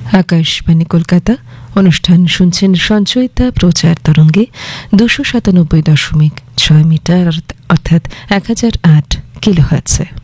আকাশবাণী কলকাতা। অনুষ্ঠান শুনছেন সঞ্চয়িতা প্রচার তরঙ্গে 297.6 মিটার অর্থাৎ 1008 কিলোহার্টজে।